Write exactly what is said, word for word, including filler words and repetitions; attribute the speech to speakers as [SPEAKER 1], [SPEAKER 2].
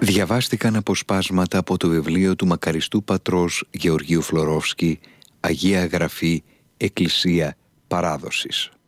[SPEAKER 1] Διαβάστηκαν αποσπάσματα από το βιβλίο του μακαριστού πατρός Γεωργίου Φλωρόφσκι «Αγία Γραφή, Εκκλησία, Παράδοσης».